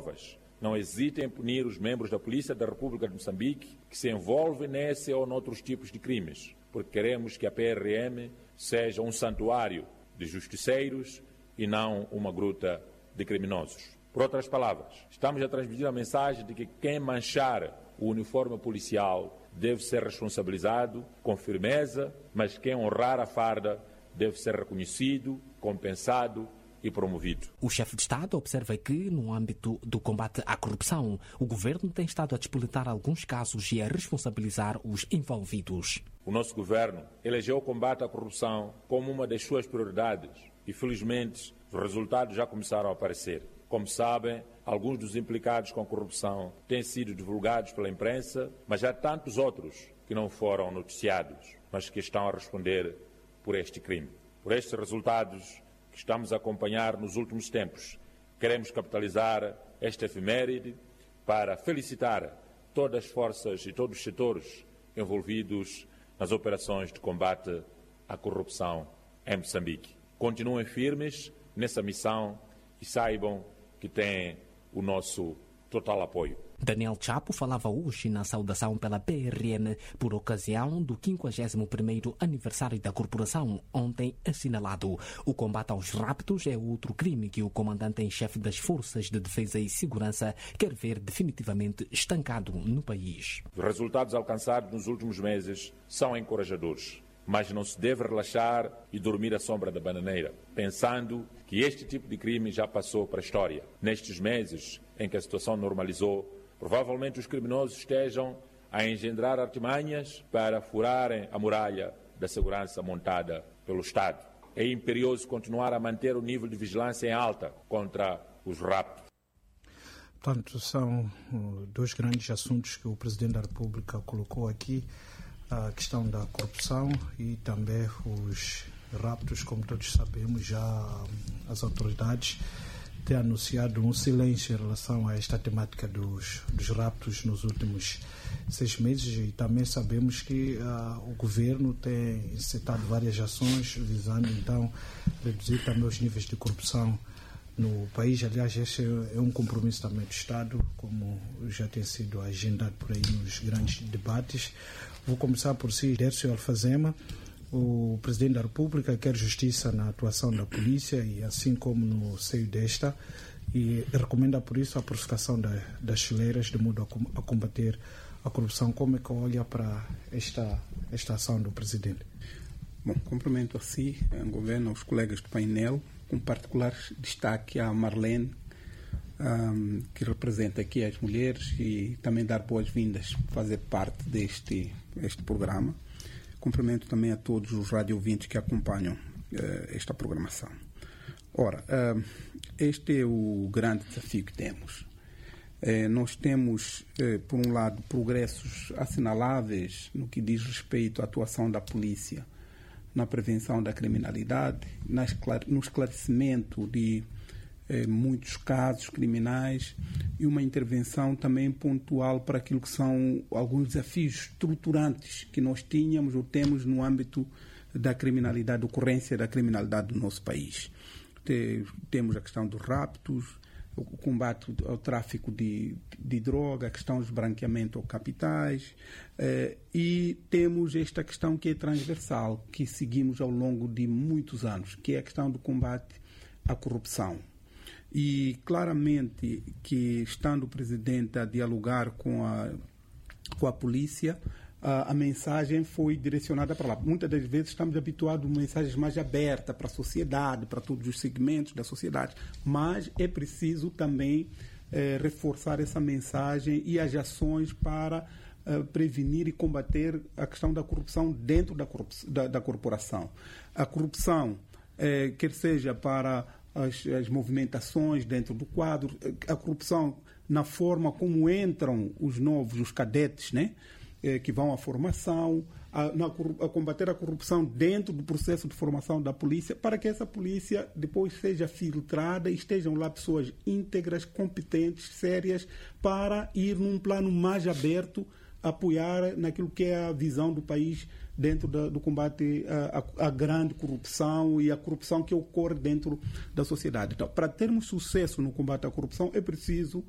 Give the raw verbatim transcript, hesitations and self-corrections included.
provas, não hesitem em punir os membros da Polícia da República de Moçambique que se envolvem nesse ou noutros tipos de crimes, porque queremos que a P R M seja um santuário de justiceiros e não uma gruta de criminosos. Por outras palavras, estamos a transmitir a mensagem de que quem manchar o uniforme policial deve ser responsabilizado com firmeza, mas quem honrar a farda deve ser reconhecido, compensado e promovido. O chefe de Estado observa que, no âmbito do combate à corrupção, o governo tem estado a despolitar alguns casos e a responsabilizar os envolvidos. O nosso governo elegeu o combate à corrupção como uma das suas prioridades e, felizmente, os resultados já começaram a aparecer. Como sabem, alguns dos implicados com corrupção têm sido divulgados pela imprensa, mas há tantos outros que não foram noticiados, mas que estão a responder por este crime. Por estes resultados que estamos a acompanhar nos últimos tempos, queremos capitalizar esta efeméride para felicitar todas as forças e todos os setores envolvidos nas operações de combate à corrupção em Moçambique. Continuem firmes nessa missão e saibam que têm o nosso total apoio. Daniel Chapo falava hoje na saudação pela P R M por ocasião do quinquagésimo primeiro aniversário da corporação, ontem assinalado. O combate aos raptos é outro crime que o comandante em chefe das Forças de Defesa e Segurança quer ver definitivamente estancado no país. Os resultados alcançados nos últimos meses são encorajadores, mas não se deve relaxar e dormir à sombra da bananeira, pensando que este tipo de crime já passou para a história. Nestes meses em que a situação normalizou, provavelmente os criminosos estejam a engendrar artimanhas para furarem a muralha da segurança montada pelo Estado. É imperioso continuar a manter o nível de vigilância em alta contra os raptos. Portanto, são dois grandes assuntos que o Presidente da República colocou aqui, a questão da corrupção e também os raptos. Como todos sabemos, já as autoridades têm anunciado um silêncio em relação a esta temática dos, dos raptos nos últimos seis meses e também sabemos que uh, o governo tem citado várias ações visando então reduzir também os níveis de corrupção no país. Aliás, esse é um compromisso também do Estado, como já tem sido agendado por aí nos grandes debates. Vou começar por si, Dércio Alfazema. O Presidente da República quer justiça na atuação da polícia e assim como no seio desta, e recomenda por isso a purificação da, das chileiras de modo a, a combater a corrupção. Como é que olha para esta, esta ação do Presidente? Bom, cumprimento a si, ao governo, aos colegas do painel, com particular destaque à Marlene, um, que representa aqui as mulheres, e também dar boas-vindas, fazer parte deste este programa. Cumprimento também a todos os radio-ouvintes que acompanham uh, esta programação. Ora, uh, este é o grande desafio que temos. Uh, nós temos, uh, por um lado, progressos assinaláveis no que diz respeito à atuação da polícia na prevenção da criminalidade, na esclare- no esclarecimento de eh, muitos casos criminais e uma intervenção também pontual para aquilo que são alguns desafios estruturantes que nós tínhamos ou temos no âmbito da criminalidade, da ocorrência da criminalidade do nosso país. Te, temos a questão dos raptos, o combate ao tráfico de, de droga, a questão do branqueamento ao capitais, eh, e temos esta questão que é transversal, que seguimos ao longo de muitos anos, que é a questão do combate à corrupção. E claramente que, estando o Presidente a dialogar com a, com a polícia, a, a mensagem foi direcionada para lá. Muitas das vezes estamos habituados a mensagens mais abertas para a sociedade, para todos os segmentos da sociedade, mas é preciso também eh, reforçar essa mensagem e as ações para eh, prevenir e combater a questão da corrupção dentro da, corrup- da, da corporação. A corrupção, eh, quer seja para As, as movimentações dentro do quadro, a corrupção na forma como entram os novos, os cadetes, né, eh, que vão à formação, a, na, a combater a corrupção dentro do processo de formação da polícia, para que essa polícia depois seja filtrada e estejam lá pessoas íntegras, competentes, sérias, para ir num plano mais aberto, apoiar naquilo que é a visão do país dentro da, do combate à, à grande corrupção e à corrupção que ocorre dentro da sociedade. Então, para termos sucesso no combate à corrupção, é preciso